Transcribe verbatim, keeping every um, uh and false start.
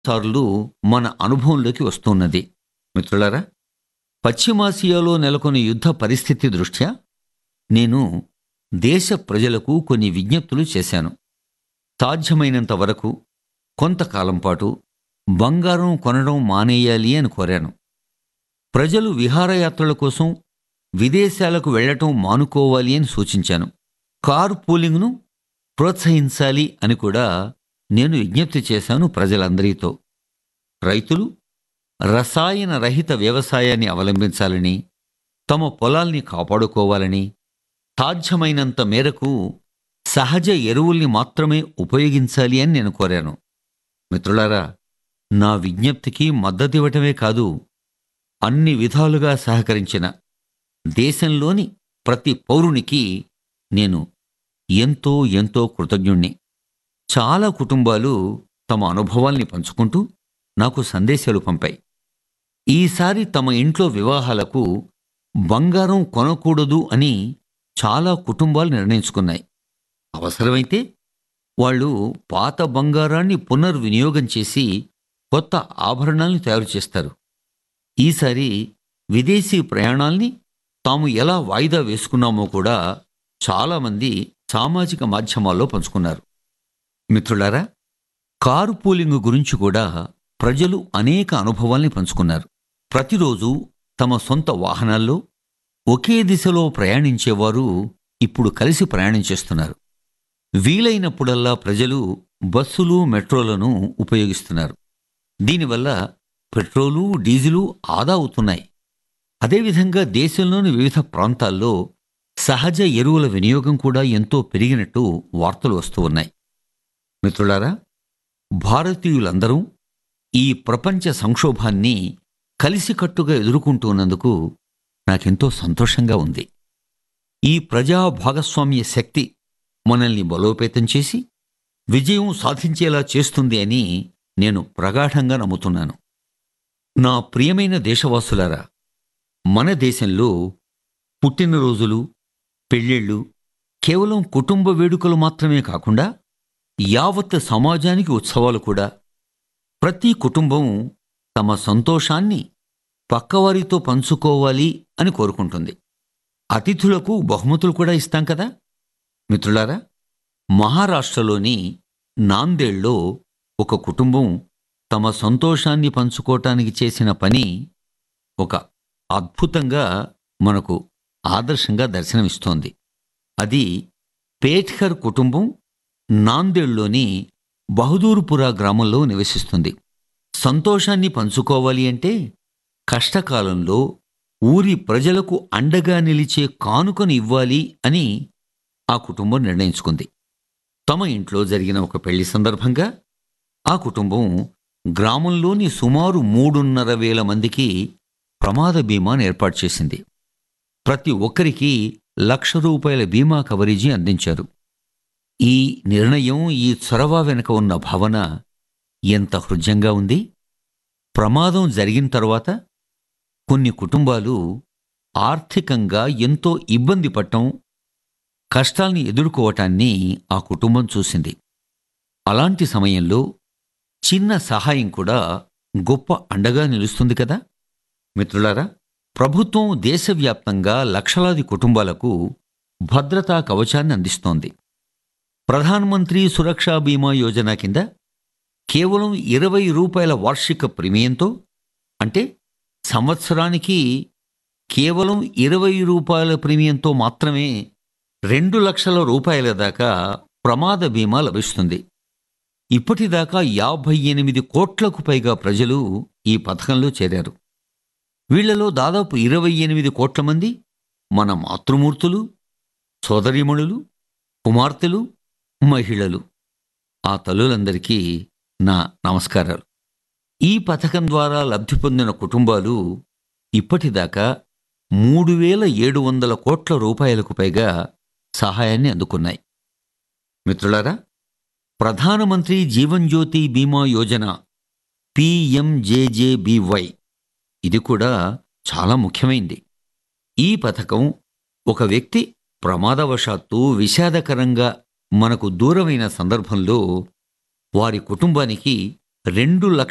సార్లు మన అనుభవంలోకి వస్తున్నది. మిత్రులారా, పశ్చిమాసియాలో నెలకొన్న యుద్ధ పరిస్థితి దృష్ట్యా నేను దేశ ప్రజలకు కొన్ని విజ్ఞప్తులు చేశాను. సాధ్యమైనంత వరకు కొంతకాలం పాటు బంగారం కొనడం మానేయాలి అని కోరాను. ప్రజలు విహారయాత్రల కోసం విదేశాలకు వెళ్లటం మానుకోవాలి అని సూచించాను. కారు పూలింగ్ను ప్రోత్సహించాలి అని కూడా నేను విజ్ఞప్తి చేశాను ప్రజలందరితో. రైతులు రసాయన రహిత వ్యవసాయాన్ని అవలంబించాలని, తమ పొలాల్ని కాపాడుకోవాలని, సాధ్యమైనంత మేరకు సహజ ఎరువుల్ని మాత్రమే ఉపయోగించాలి అని నేను కోరాను. మిత్రులారా, నా విజ్ఞప్తికి మద్దతివ్వటమే కాదు, అన్ని విధాలుగా సహకరించిన దేశంలోని ప్రతి పౌరునికి నేను ఎంతో ఎంతో కృతజ్ఞుణ్ణి. చాలా కుటుంబాలు తమ అనుభవాల్ని పంచుకుంటూ నాకు సందేశాలు పంపాయి. ఈసారి తమ ఇంట్లో వివాహాలకు బంగారం కొనకూడదు అని చాలా కుటుంబాలు నిర్ణయించుకున్నాయి. అవసరమైతే వాళ్ళు పాత బంగారాన్ని పునర్వినియోగం చేసి కొత్త ఆభరణాల్ని తయారు చేస్తారు. ఈసారి విదేశీ ప్రయాణాల్ని తాము ఎలా వాయిదా వేసుకున్నామో కూడా చాలామంది సామాజిక మాధ్యమాల్లో పంచుకున్నారు. మిత్రులారా, కారు పూలింగ్ గురించి కూడా ప్రజలు అనేక అనుభవాల్ని పంచుకున్నారు. ప్రతిరోజు తమ సొంత వాహనాల్లో ఒకే దిశలో ప్రయాణించేవారు ఇప్పుడు కలిసి ప్రయాణం చేస్తున్నారు. వీలైనప్పుడల్లా ప్రజలు బస్సులు, మెట్రోలను ఉపయోగిస్తున్నారు. దీనివల్ల పెట్రోలు, డీజిలు ఆదా అవుతున్నాయి. అదేవిధంగా దేశంలోని వివిధ ప్రాంతాల్లో సహజ ఎరువుల వినియోగం కూడా ఎంతో పెరిగినట్టు వార్తలు వస్తూ ఉన్నాయి. మిత్రులారా, భారతీయులందరూ ఈ ప్రపంచ సంక్షోభాన్ని కలిసికట్టుగా ఎదుర్కొంటున్నందుకు నాకెంతో సంతోషంగా ఉంది. ఈ ప్రజా భాగస్వామ్య శక్తి మనల్ని బలోపేతం చేసి విజయం సాధించేలా చేస్తుంది అని నేను ప్రగాఢంగా నమ్ముతున్నాను. నా ప్రియమైన దేశవాసులారా, మన దేశంలో పుట్టినరోజులు, పెళ్ళిళ్ళు కేవలం కుటుంబ వేడుకలు మాత్రమే కాకుండా యావత్ సమాజానికి ఉత్సవాలు కూడా. ప్రతి కుటుంబం తమ సంతోషాన్ని పక్కవారితో పంచుకోవాలి అని కోరుకుంటుంది. అతిథులకు బహుమతులు కూడా ఇస్తాం కదా. మిత్రులారా, మహారాష్ట్రలోని నాందేడ్లో ఒక కుటుంబం తమ సంతోషాన్ని పంచుకోవటానికి చేసిన పని ఒక అద్భుతంగా మనకు ఆదర్శంగా దర్శనమిస్తోంది. అది పేట్కర్ కుటుంబం నాందేడ్లోని బహదూర్పురా గ్రామంలో నివసిస్తుంది. సంతోషాన్ని పంచుకోవాలి అంటే కష్టకాలంలో ఊరి ప్రజలకు అండగా నిలిచే కానుకను ఇవ్వాలి అని ఆ కుటుంబం నిర్ణయించుకుంది. తమ ఇంట్లో జరిగిన ఒక పెళ్లి సందర్భంగా ఆ కుటుంబం గ్రామంలోని సుమారు మూడున్నర వేల మందికి ప్రమాద బీమాను ఏర్పాటు చేసింది. ప్రతి ఒక్కరికి లక్ష రూపాయల బీమా కవరేజీ అందించారు. ఈ నిర్ణయం, ఈ చొరవ వెనుక ఉన్న భావన ఎంత హృద్యంగా ఉంది. ప్రమాదం జరిగిన తర్వాత కొన్ని కుటుంబాలు ఆర్థికంగా ఎంతో ఇబ్బంది పడటం, కష్టాల్ని ఎదుర్కోవటాన్ని ఆ కుటుంబం చూసింది. అలాంటి సమయంలో చిన్న సహాయం కూడా గొప్ప అండగా నిలుస్తుంది కదా. మిత్రులారా, ప్రభుత్వం దేశవ్యాప్తంగా లక్షలాది కుటుంబాలకు భద్రతా కవచాన్ని అందిస్తోంది. ప్రధానమంత్రి సురక్షా బీమా యోజన కింద కేవలం ఇరవై రూపాయల వార్షిక ప్రీమియంతో, అంటే సంవత్సరానికి కేవలం ఇరవై రూపాయల ప్రీమియంతో మాత్రమే రెండు లక్షల రూపాయల దాకా ప్రమాద బీమా లభిస్తుంది. ఇప్పటిదాకా యాభై ఎనిమిది కోట్లకు పైగా ప్రజలు ఈ పథకంలో చేరారు. వీళ్లలో దాదాపు ఇరవై ఎనిమిది కోట్ల మంది మన మాతృమూర్తులు, సోదరీమణులు, కుమార్తెలు, మహిళలు. ఆ తల్లులందరికీ నా నమస్కారాలు. ఈ పథకం ద్వారా లబ్ధి పొందిన కుటుంబాలు ఇప్పటిదాకా మూడు వేల ఏడు వందల కోట్ల రూపాయలకు పైగా సహాయాన్ని అందుకున్నాయి. మిత్రులారా, ప్రధానమంత్రి జీవన్ జ్యోతి బీమా యోజన పీఎంజేజేబీవై ఇది కూడా చాలా ముఖ్యమైంది. ఈ పథకం ఒక వ్యక్తి ప్రమాదవశాత్తు విషాదకరంగా మనకు దూరమైన సందర్భంలో వారి కుటుంబానికి రెండు లక్షల